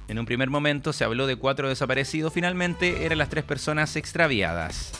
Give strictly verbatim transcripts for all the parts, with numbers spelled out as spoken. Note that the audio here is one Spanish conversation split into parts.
En un primer momento se habló de cuatro desaparecidos, finalmente eran las tres personas extraviadas.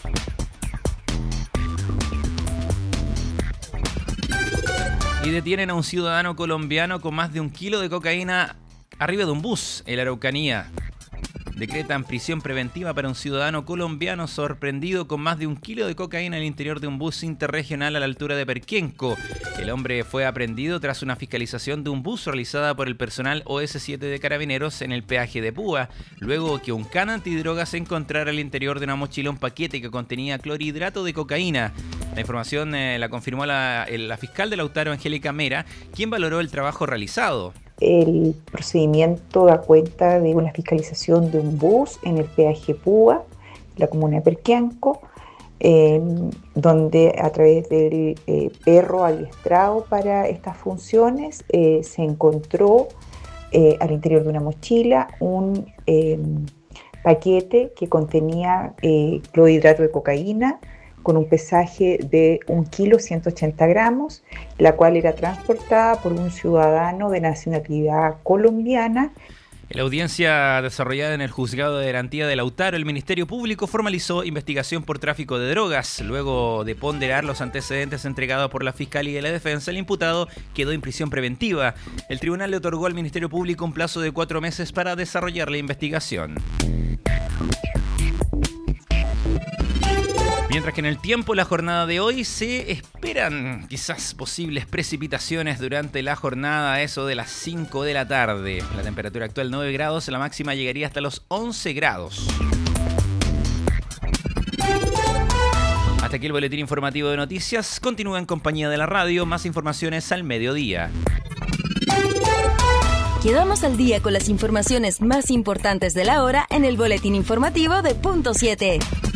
Y detienen a un ciudadano colombiano con más de un kilo de cocaína arriba de un bus en la Araucanía. Decretan prisión preventiva para un ciudadano colombiano sorprendido con más de un kilo de cocaína en el interior de un bus interregional a la altura de Perquenco. El hombre fue aprehendido tras una fiscalización de un bus realizada por el personal O S siete de Carabineros en el peaje de Púa, luego que un can antidrogas encontrara al interior de una mochila un paquete que contenía clorhidrato de cocaína. La información eh, la confirmó la, la fiscal de Lautaro, Angélica Mera, quien valoró el trabajo realizado. El procedimiento da cuenta de una fiscalización de un bus en el peaje Púa, la comuna de Perquenco, eh, donde a través del eh, perro adiestrado para estas funciones eh, se encontró eh, al interior de una mochila un eh, paquete que contenía eh, clorhidrato de cocaína, con un pesaje de un kilo ciento ochenta gramos, la cual era transportada por un ciudadano de nacionalidad colombiana. En la audiencia desarrollada en el Juzgado de Garantía de Lautaro, el Ministerio Público formalizó investigación por tráfico de drogas. Luego de ponderar los antecedentes entregados por la Fiscalía y la Defensa, el imputado quedó en prisión preventiva. El tribunal le otorgó al Ministerio Público un plazo de cuatro meses para desarrollar la investigación. Mientras que en el tiempo, la jornada de hoy, se esperan quizás posibles precipitaciones durante la jornada, a eso de las cinco de la tarde. La temperatura actual nueve grados, la máxima llegaría hasta los once grados. Hasta aquí el boletín informativo de noticias. Continúa en compañía de la radio, más informaciones al mediodía. Quedamos al día con las informaciones más importantes de la hora en el boletín informativo de Punto siete.